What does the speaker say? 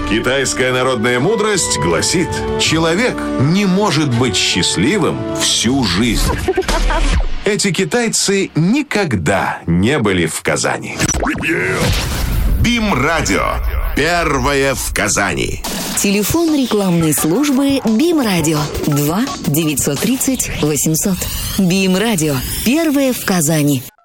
Китайская народная мудрость гласит: человек не может быть счастливым всю жизнь. Эти китайцы никогда не были в Казани. БИМ-радио. Первое в Казани. Телефон рекламной службы БИМ-радио 2 930 800. БИМ-радио. Первое в Казани.